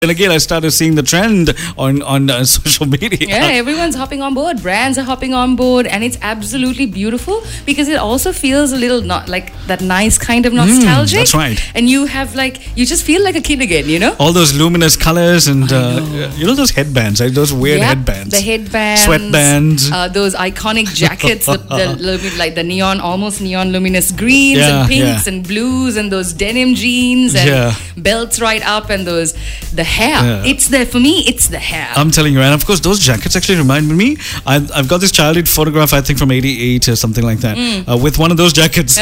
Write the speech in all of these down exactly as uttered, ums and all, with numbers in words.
And again, I started seeing the trend on on uh, social media. Yeah, everyone's hopping on board. Brands are hopping on board, and it's absolutely beautiful because it also feels a little not like that nice kind of nostalgic. Mm, that's right. And you have like you just feel like a kid again, you know. All those luminous colors and uh, know. you know those headbands, right? Those weird yep, headbands. The headbands, sweatbands, uh, those iconic jackets, the, the like the neon, almost neon luminous greens yeah, and pinks yeah. and blues, and those denim jeans and yeah. belts right up, and those the hair. Yeah. It's the for me. It's the hair. I'm telling you, and of course, those jackets actually remind me. I've, I've got this childhood photograph, I think from eighty-eight or something like that, mm. uh, with one of those jackets.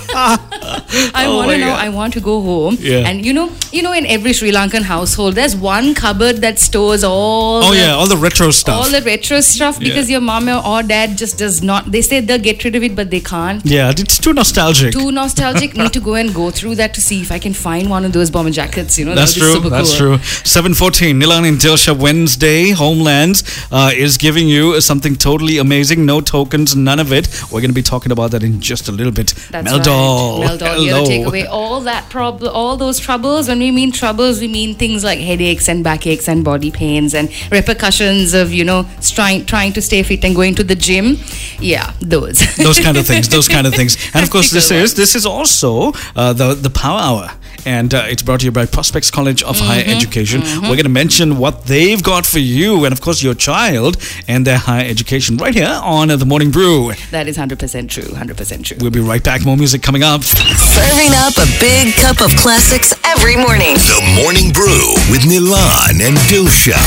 I oh want to know. God. I want to go home, yeah. and you know, you know, in every Sri Lankan household, there's one cupboard that stores all. Oh the, yeah, all the retro stuff. All the retro stuff because yeah. your mom or dad just does not. They say they'll get rid of it, but they can't. Yeah, it's too nostalgic. Too nostalgic. Need to go and go through that to see if I can find one of those bomber jackets. You know, that's that would true. be super That's cool. true. seven fourteen, Nilan in Dilsha Wednesday. Homelands uh, is giving you something totally amazing. No tokens, none of it. We're going to be talking about that in just a little bit. That's Meldol. right. Meldol here to take away all that problem, all those troubles. When we mean troubles, we mean things like headaches and backaches and body pains and repercussions of, you know, trying trying to stay fit and going to the gym. Yeah, those. Those kind of things. Those kind of things. And of course, this is this is also uh, the the Power Hour, and uh, it's brought to you by Prospects College of mm-hmm, Higher Education. Mm-hmm. We're going to mention what they've got for you, and of course, your child and their higher education, right here on uh, the Morning Brew. That is one hundred percent true. one hundred percent true. We'll be right back. More music coming up. Serving up a big cup of classics every morning. The Morning Brew with Nilan and Dilsha.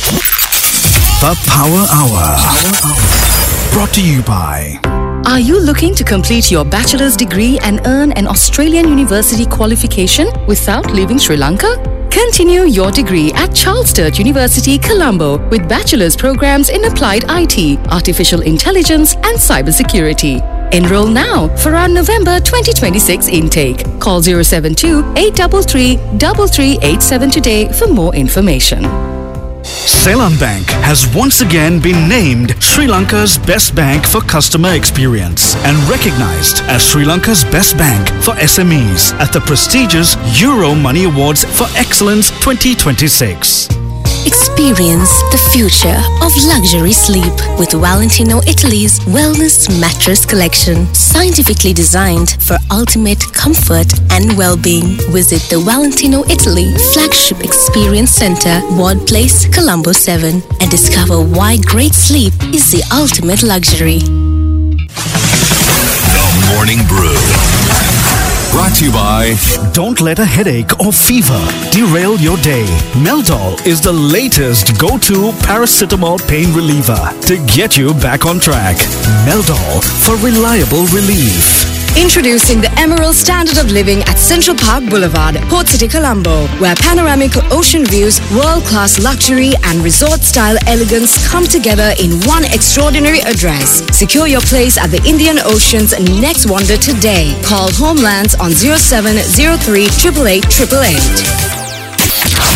The Power Hour. Power Hour. Brought to you by... Are you looking to complete your bachelor's degree and earn an Australian university qualification without leaving Sri Lanka? Continue your degree at Charles Sturt University, Colombo with bachelor's programs in applied I T, artificial intelligence and cybersecurity. Enroll now for our November twenty twenty-six intake. Call zero seven two, eight three three, three three eight seven today for more information. Ceylon Bank has once again been named Sri Lanka's best bank for customer experience and recognized as Sri Lanka's best bank for S M Es at the prestigious Euro Money Awards for Excellence twenty twenty-six. Experience the future of luxury sleep with Valentino Italy's Wellness Mattress Collection. Scientifically designed for ultimate comfort and well-being. Visit the Valentino Italy Flagship Experience Center, Ward Place, Colombo seven, and discover why great sleep is the ultimate luxury. The Morning Brew. Brought to you by... Don't let a headache or fever derail your day. Meldol is the latest go-to paracetamol pain reliever to get you back on track. Meldol for reliable relief. Introducing the Emerald Standard of Living at Central Park Boulevard, Port City, Colombo, where panoramic ocean views, world-class luxury and resort-style elegance come together in one extraordinary address. Secure your place at the Indian Ocean's next wonder today. Call Homelands on zero seven zero three, eight eight eight, eight eight eight.